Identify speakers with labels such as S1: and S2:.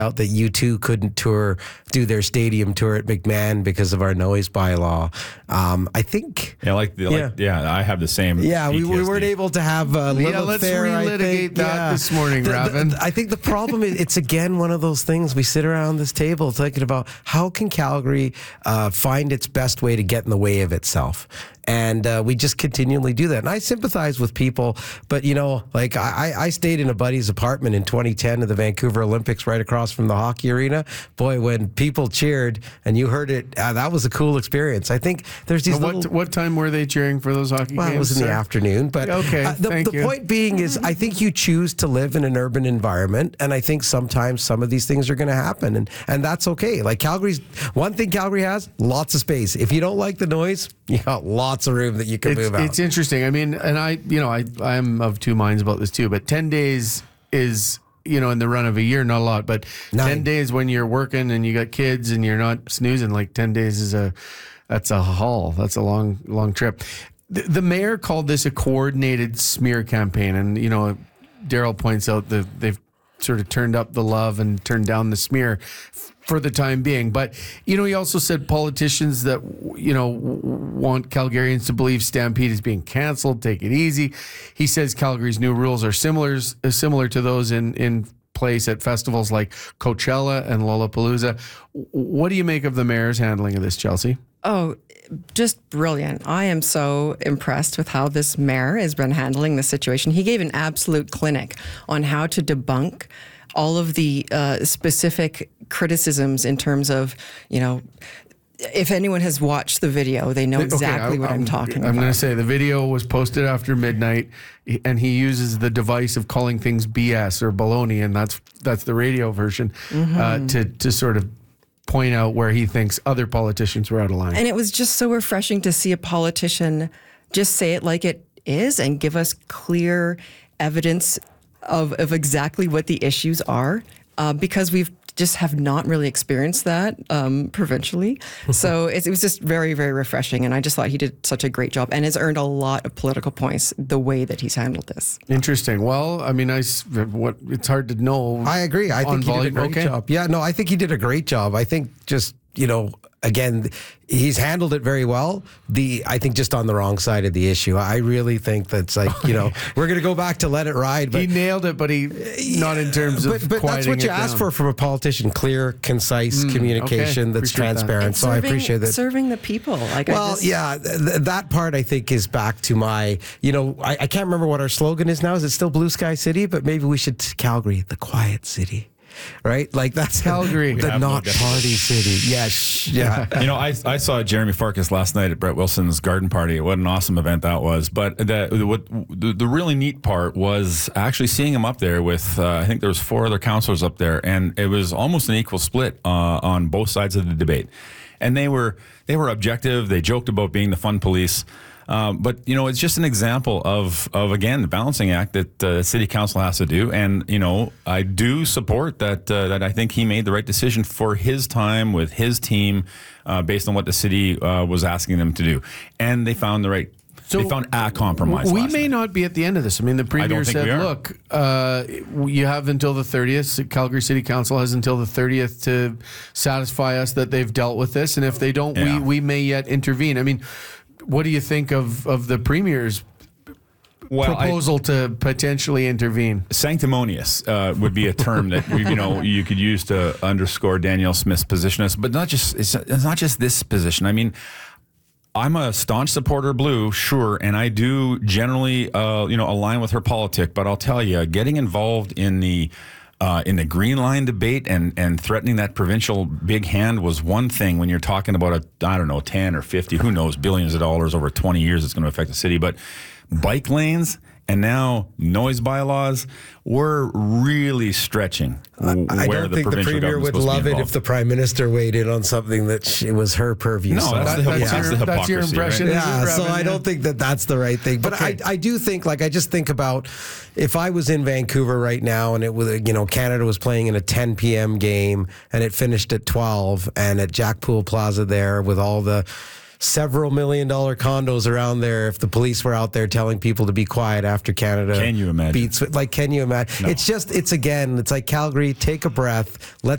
S1: out that U2 couldn't do their stadium tour at McMahon because of our noise bylaw. I think.
S2: I have the same.
S1: Yeah, we
S2: PTSD.
S1: weren't able to have
S3: let's relitigate that this morning, Robin.
S1: I think the problem is it's again one of those things. We sit around this table thinking about how can Calgary find its best way to get in the way of itself. And we just continually do that. And I sympathize with people, but I stayed in a buddy's apartment in 2010 at the Vancouver Olympics right across from the hockey arena. Boy, when people cheered and you heard it, that was a cool experience. I think there's these
S3: What time were they cheering for those hockey games?
S1: It was in the afternoon. But the point being is I think you choose to live in an urban environment, and I think sometimes some of these things are going to happen, and that's okay. Like one thing Calgary has, lots of space. If you don't like the noise, you got lots of room that you can move out.
S3: It's interesting. I mean, and I'm of two minds about this too, but 10 days is, in the run of a year, not a lot, but 10 days when you're working and you got kids and you're not snoozing, like 10 days that's a haul. That's a long trip. The mayor called this a coordinated smear campaign. And, Daryl points out that they've sort of turned up the love and turned down the smear for the time being. But, he also said politicians that, want Calgarians to believe Stampede is being canceled, take it easy. He says Calgary's new rules are similar to those in place at festivals like Coachella and Lollapalooza. What do you make of the mayor's handling of this, Chelsea?
S4: Oh, just brilliant. I am so impressed with how this mayor has been handling the situation. He gave an absolute clinic on how to debunk all of the specific criticisms in terms of, if anyone has watched the video, they know exactly what I'm talking about.
S3: I'm going to say the video was posted after midnight, and he uses the device of calling things BS or baloney, and that's the radio version, to sort of point out where he thinks other politicians were out of line.
S4: And it was just so refreshing to see a politician just say it like it is and give us clear evidence of exactly what the issues are, because we've just have not really experienced that provincially. So it was just very, very refreshing. And I just thought he did such a great job and has earned a lot of political points the way that he's handled this.
S3: Interesting. Well, I mean, it's hard to know.
S1: I agree. I think he did a great job. Yeah, no, I think he did a great job. I think just, again, he's handled it very well. I think just on the wrong side of the issue. I really think that's like, we're going to go back to let it ride. But
S3: he nailed it, but not in terms of
S1: But that's what you ask for from a politician: clear, concise communication that's transparent. So I appreciate that.
S4: Serving the people.
S1: That part I think is back to my, I can't remember what our slogan is now. Is it still Blue Sky City? But maybe we should Calgary, the quiet city. Right? Like that's Calgary, the not party city. Yes. Yeah.
S2: I saw Jeremy Farkas last night at Brett Wilson's garden party. What an awesome event that was. But the really neat part was actually seeing him up there with, I think there was 4 other councillors up there, and it was almost an equal split on both sides of the debate. And they were objective. They joked about being the fun police. But, it's just an example of again, the balancing act that City Council has to do. And, I do support that I think he made the right decision for his time with his team based on what the city was asking them to do. And they found they found a compromise.
S3: We may not be at the end of this. I mean, the Premier said, look, you have until the 30th. Calgary City Council has until the 30th to satisfy us that they've dealt with this. And if they don't, we may yet intervene. I mean, what do you think of the Premier's proposal to potentially intervene?
S2: Sanctimonious would be a term that you could use to underscore Danielle Smith's position, but it's not just this position. I mean, I'm a staunch supporter of Blue, sure, and I do generally align with her politic. But I'll tell you, getting involved in the Green Line debate and threatening that provincial big hand was one thing. When you're talking about 10 or 50, who knows, billions of dollars over 20 years, it's going to affect the city. But bike lanes and now noise bylaws, we're really stretching.
S1: I don't think the Premier would love it if the Prime Minister weighed in on something that was her purview.
S2: No, that's
S3: your impression.
S2: Right?
S1: Yeah, so I don't think that's the right thing. But I do think, I just think about if I was in Vancouver right now and it was, Canada was playing in a 10 p.m. game and it finished at 12, and at Jack Pool Plaza there with all the several $1 million condos around there, if the police were out there telling people to be quiet after Canada
S2: can you imagine?
S1: Can you imagine? No. It's like Calgary, take a breath. Let